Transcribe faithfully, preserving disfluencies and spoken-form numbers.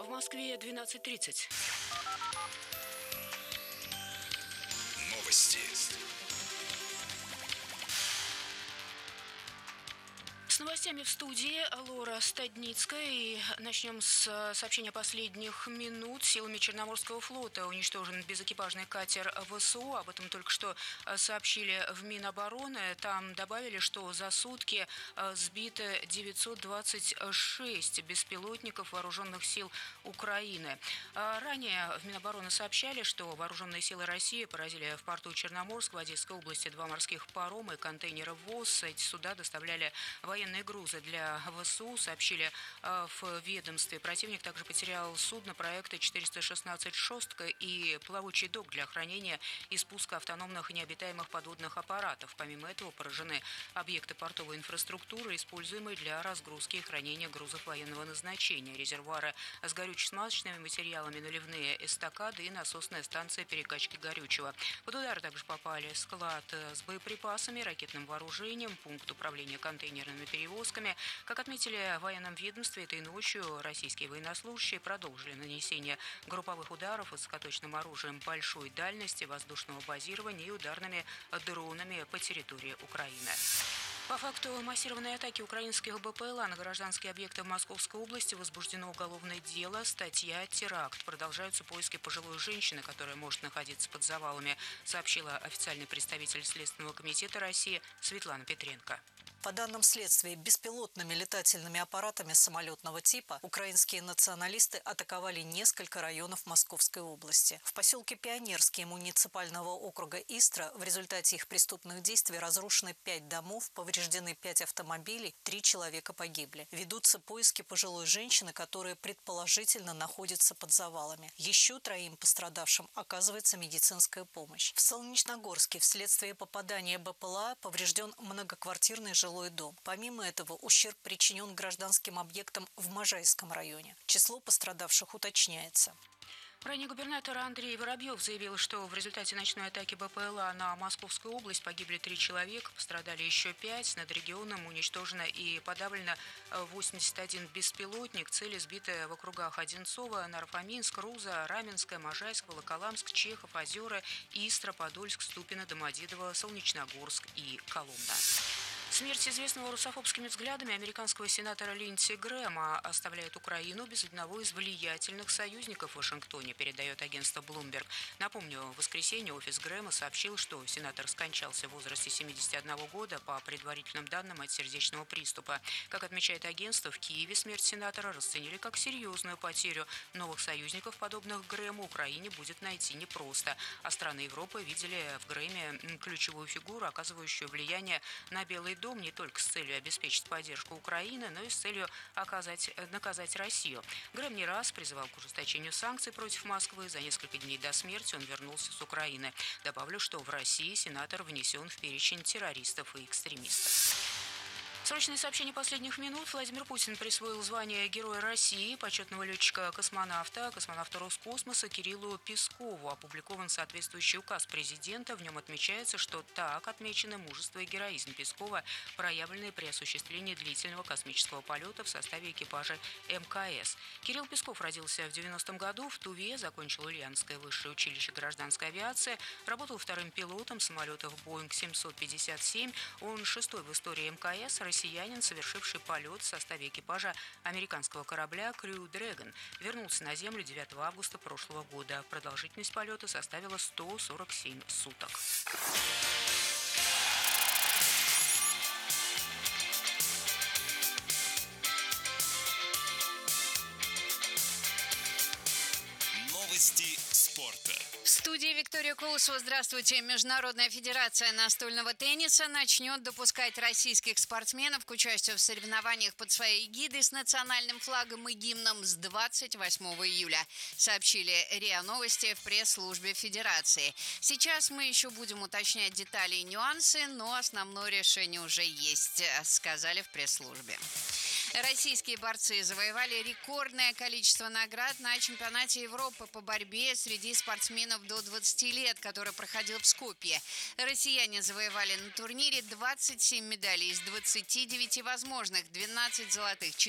В Москве двенадцать тридцать. Новости. С новостями в студии Лора Стадницкая. И начнем с сообщения последних минут. Силами Черноморского флота уничтожен безэкипажный катер ВСУ. Об этом только что сообщили в Минобороны. Там добавили, что за сутки сбито девятьсот двадцать шесть беспилотников вооруженных сил Украины. Ранее в Минобороны сообщали, что вооруженные силы России поразили в порту Черноморск в Одесской области два морских парома и контейнеры ВОЗ. Эти суда доставляли военные Военные грузы для ВСУ, сообщили в ведомстве. Противник также потерял судно проекта четыреста шестнадцать «Шостка» и плавучий док для хранения и спуска автономных и необитаемых подводных аппаратов. Помимо этого поражены объекты портовой инфраструктуры, используемые для разгрузки и хранения грузов военного назначения, резервуары с горюче-смазочными материалами, наливные эстакады и насосная станция перекачки горючего. Под удар также попали склад с боеприпасами, ракетным вооружением, пункт управления контейнерными перевозками. Как отметили в военном ведомстве, этой ночью российские военнослужащие продолжили нанесение групповых ударов высокоточным оружием большой дальности, воздушного базирования и ударными дронами по территории Украины. По факту массированной атаки украинских БПЛА на гражданские объекты в Московской области возбуждено уголовное дело. Статья «Теракт». Продолжаются поиски пожилой женщины, которая может находиться под завалами, сообщила официальный представитель Следственного комитета России Светлана Петренко. По данным следствия, беспилотными летательными аппаратами самолетного типа украинские националисты атаковали несколько районов Московской области. В поселке Пионерский муниципального округа Истра в результате их преступных действий разрушены пять домов, повреждены пять автомобилей, три человека погибли. Ведутся поиски пожилой женщины, которая предположительно находится под завалами. Еще троим пострадавшим оказывается медицинская помощь. В Солнечногорске вследствие попадания БПЛА поврежден многоквартирный жилой дом. Помимо этого, ущерб причинен гражданским объектам в Можайском районе. Число пострадавших уточняется. Ранее губернатор Андрей Воробьев заявил, что в результате ночной атаки БПЛА на Московскую область погибли три человека, пострадали еще пять. Над регионом уничтожено и подавлено восемьдесят один беспилотник. Цели сбиты в округах Одинцово, Нарфаминск, Руза, Раменское, Можайск, Волоколамск, Чехов, Озера, Истра, Подольск, Ступино, Домодедово, Солнечногорск и Коломна. Смерть известного русофобскими взглядами американского сенатора Линдси Грэма оставляет Украину без одного из влиятельных союзников в Вашингтоне, передает агентство Bloomberg. Напомню, в воскресенье офис Грэма сообщил, что сенатор скончался в возрасте семидесяти одного года по предварительным данным от сердечного приступа. Как отмечает агентство, в Киеве смерть сенатора расценили как серьезную потерю. Новых союзников, подобных Грэму, Украине будет найти непросто. А страны Европы видели в Грэме ключевую фигуру, оказывающую влияние на Белый дом не только с целью обеспечить поддержку Украины, но и с целью оказать, наказать Россию. Грэм не раз призывал к ужесточению санкций против Москвы. За несколько дней до смерти он вернулся с Украины. Добавлю, что в России сенатор внесен в перечень террористов и экстремистов. Срочное сообщение последних минут. Владимир Путин присвоил звание Героя России почетного летчика-космонавта, космонавта Роскосмоса Кириллу Пескову. Опубликован соответствующий указ президента. В нем отмечается, что так отмечены мужество и героизм Пескова, проявленные при осуществлении длительного космического полета в составе экипажа эм ка эс. Кирилл Песков родился в девяностом году в Туве, закончил Ульяновское высшее училище гражданской авиации, работал вторым пилотом самолетов Боинг семьсот пятьдесят семь. Он шестой в истории эм ка эс россиянин, совершивший полет в составе экипажа американского корабля Crew Dragon. Вернулся на Землю девятого августа прошлого года. Продолжительность полета составила сто сорок семь суток. Новости спорта. В студии Виктория Колосова. Здравствуйте. Международная федерация настольного тенниса начнет допускать российских спортсменов к участию в соревнованиях под своей эгидой с национальным флагом и гимном с двадцать восьмого июля, сообщили РИА Новости в пресс-службе федерации. Сейчас мы еще будем уточнять детали и нюансы, но основное решение уже есть, сказали в пресс-службе. Российские борцы завоевали рекордное количество наград на чемпионате Европы по борьбе среди спортсменов до двадцати лет, который проходил в Скопье. Россияне завоевали на турнире двадцать семь медалей из двадцати девяти возможных, двенадцать золотых,